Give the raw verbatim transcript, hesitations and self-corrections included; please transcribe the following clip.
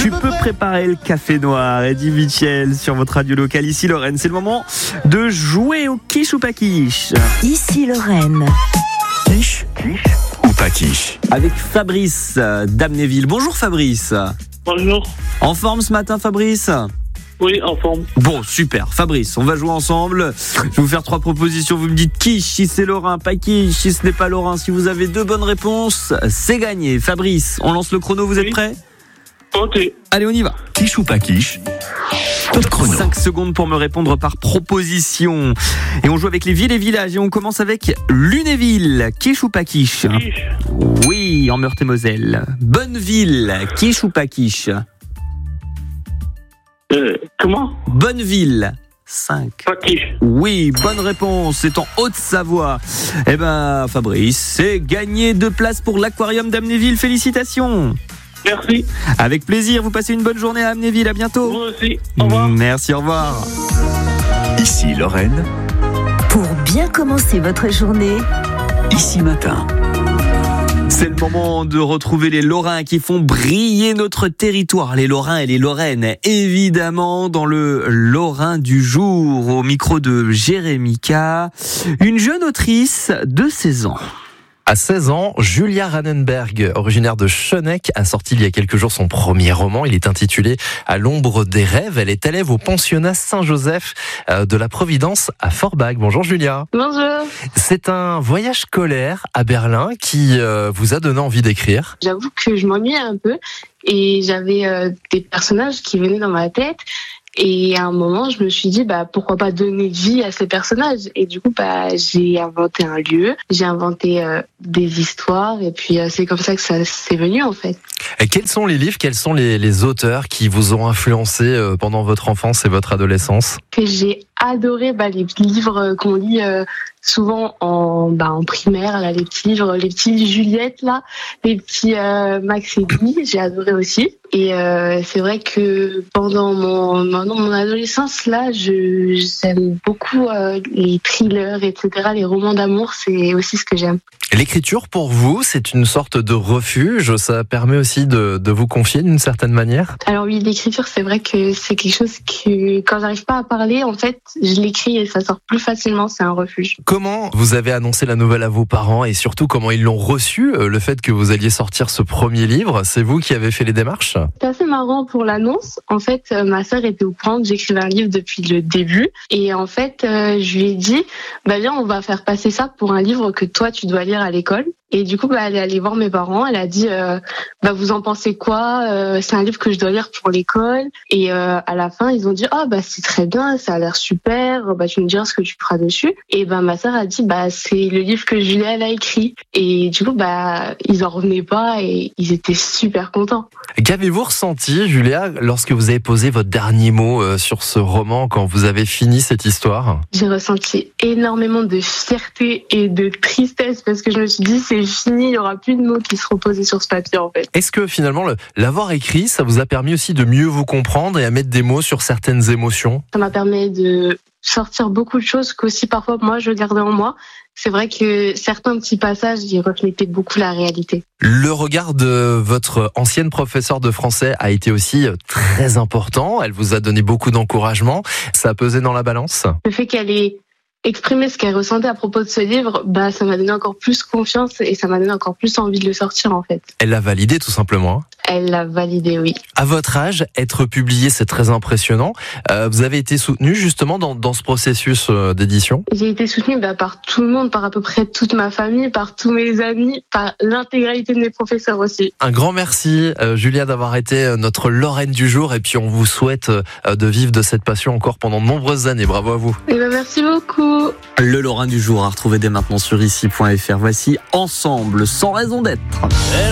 Tu peux préparer le café noir, Eddie Mitchell sur votre radio locale. Ici Lorraine, c'est le moment de jouer au quiche ou pas quiche. Ici Lorraine. Quiche, quiche ou pas quiche. Avec Fabrice d'Amnéville. Bonjour Fabrice. Bonjour. En forme ce matin Fabrice ? Oui, en forme. Bon, super. Fabrice, on va jouer ensemble. Je vais vous faire trois propositions. Vous me dites quiche si c'est Lorrain, pas quiche si ce n'est pas Lorrain. Si vous avez deux bonnes réponses, c'est gagné. Fabrice, on lance le chrono, vous êtes Oui. prêts ? Ok. Allez, on y va. Quiche ou pas quiche. Top chrono. cinq secondes pour me répondre par proposition. Et on joue avec les villes et villages. Et on commence avec Lunéville. Quiche ou pas quiche ? Quiche. Oui, en Meurthe-et-Moselle. Bonneville. Quiche ou pas quiche ? Euh, comment? Bonneville. cinq. Pas quiche. Oui, bonne réponse. C'est en Haute-Savoie. Eh ben, Fabrice, c'est gagné deux places pour l'aquarium d'Amnéville. Félicitations. Merci. Avec plaisir. Vous passez une bonne journée à Amnéville. À bientôt. Vous aussi. Au revoir. Merci, au revoir. Ici Lorraine, Pour bien commencer votre journée, ici matin. C'est le moment de retrouver les Lorrains qui font briller notre territoire. Les Lorrains et les Lorraines, évidemment, dans le Lorrain du jour, au micro de Jérémy K. Une jeune autrice de seize ans. À seize ans, Julia Rannenberg, originaire de Schöneck, a sorti il y a quelques jours son premier roman. Il est intitulé « À l'ombre des rêves ». Elle est élève au pensionnat Saint-Joseph de la Providence à Forbach. Bonjour Julia. Bonjour. C'est un voyage scolaire à Berlin qui euh, vous a donné envie d'écrire. J'avoue que je m'ennuyais un peu et j'avais euh, des personnages qui venaient dans ma tête. Et à un moment, je me suis dit, bah, pourquoi pas donner vie à ces personnages? Et du coup, bah, j'ai inventé un lieu, j'ai inventé euh, des histoires, et puis euh, c'est comme ça que ça s'est venu, en fait. Et quels sont les livres, quels sont les, les auteurs qui vous ont influencé euh, pendant votre enfance et votre adolescence? Que j'ai adoré, bah, les livres qu'on lit euh, souvent en, bah, en primaire, là, les petits livres, les petits Juliette, là, les petits euh, Max et Guy, j'ai adoré aussi. Et euh, c'est vrai que pendant mon, pendant mon adolescence, là, je, j'aime beaucoup euh, les thrillers, et cetera. Les romans d'amour, c'est aussi ce que j'aime. L'écriture, pour vous, c'est une sorte de refuge. Ça permet aussi de, de vous confier d'une certaine manière. Alors oui, l'écriture, c'est vrai que c'est quelque chose que, quand j'arrive pas à parler, en fait, je l'écris et ça sort plus facilement. C'est un refuge. Comment vous avez annoncé la nouvelle à vos parents et surtout comment ils l'ont reçu, le fait que vous alliez sortir ce premier livre? C'est vous qui avez fait les démarches? C'est assez marrant pour l'annonce. En fait, euh, ma sœur était au courant que j'écrivais un livre depuis le début. Et en fait, euh, je lui ai dit, bah viens, on va faire passer ça pour un livre que toi, tu dois lire à l'école. Et du coup, bah, elle est allée voir mes parents. Elle a dit, euh, bah, vous en pensez quoi? euh, C'est un livre que je dois lire pour l'école. Et euh, à la fin, ils ont dit, ah, bah, c'est très bien, ça a l'air super. Bah, tu me diras ce que tu feras dessus. Et bah, ma sœur a dit, bah, c'est le livre que Julia elle a écrit. Et du coup, bah, ils en revenaient pas et ils étaient super contents. Qu'avez-vous ressenti, Julia, lorsque vous avez posé votre dernier mot sur ce roman, quand vous avez fini cette histoire? J'ai ressenti énormément de fierté et de tristesse parce que je me suis dit, c'est fini, il n'y aura plus de mots qui seront posés sur ce papier, en fait. Est-ce que finalement, le, l'avoir écrit, ça vous a permis aussi de mieux vous comprendre et à mettre des mots sur certaines émotions? Ça m'a permis de sortir beaucoup de choses qu'aussi parfois moi je gardais en moi. C'est vrai que certains petits passages, ils reflétaient beaucoup la réalité. Le regard de votre ancienne professeure de français a été aussi très important. Elle vous a donné beaucoup d'encouragement. Ça a pesé dans la balance? Le fait qu'elle ait exprimé ce qu'elle ressentait à propos de ce livre, bah, ça m'a donné encore plus confiance et ça m'a donné encore plus envie de le sortir, en fait. Elle l'a validé, tout simplement. Elle l'a validé, oui. À votre âge, être publié, c'est très impressionnant. Euh, vous avez été soutenu justement dans, dans ce processus euh, d'édition? J'ai été soutenue bah, par tout le monde, par à peu près toute ma famille, par tous mes amis, par l'intégralité de mes professeurs aussi. Un grand merci, euh, Julia, d'avoir été notre Lorraine du jour. Et puis on vous souhaite euh, de vivre de cette passion encore pendant de nombreuses années. Bravo à vous. Et bah, merci beaucoup. Le Lorrain du jour à retrouver dès maintenant sur ici point f r. Voici Ensemble, sans raison d'être.